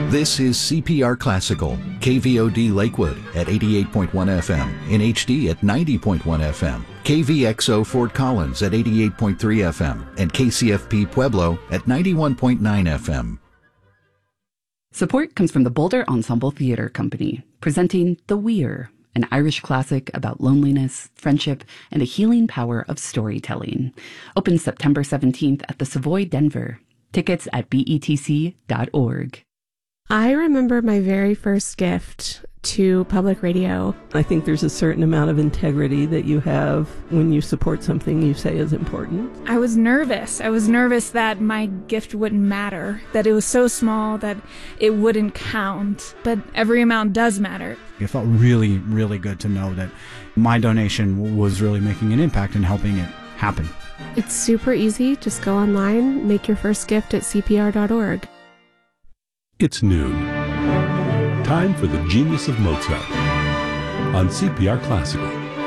This is CPR Classical, KVOD Lakewood at 88.1 FM, in HD at 90.1 FM, KVXO Fort Collins at 88.3 FM, and KCFP Pueblo at 91.9 FM. Support comes from the Boulder Ensemble Theater Company, presenting The Weir, an Irish classic about loneliness, friendship, and the healing power of storytelling. Opens September 17th at the Savoy Denver. Tickets at betc.org. I remember my very first gift to public radio. I think there's a certain amount of integrity that you have when you support something you say is important. I was nervous. I was nervous that my gift wouldn't matter, that it was so small that it wouldn't count. But every amount does matter. It felt really, really good to know that my donation was really making an impact and helping it happen. It's super easy. Just go online, make your first gift at cpr.org. It's noon. Time for the Genius of Mozart on CPR Classical.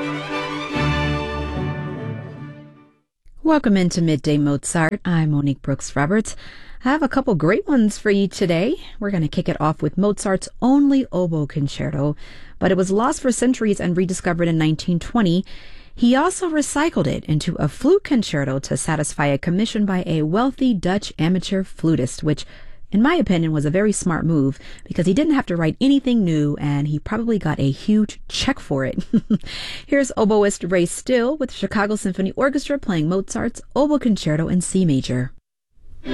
Welcome into Midday Mozart. I'm Monique Brooks Roberts. I have a couple great ones for you today. We're going to kick it off with Mozart's only oboe concerto, but it was lost for centuries and rediscovered in 1920. He also recycled it into a flute concerto to satisfy a commission by a wealthy Dutch amateur flutist, which in my opinion, was a very smart move because he didn't have to write anything new and he probably got a huge check for it. Here's oboist Ray Still with Chicago Symphony Orchestra playing Mozart's Oboe Concerto in C major.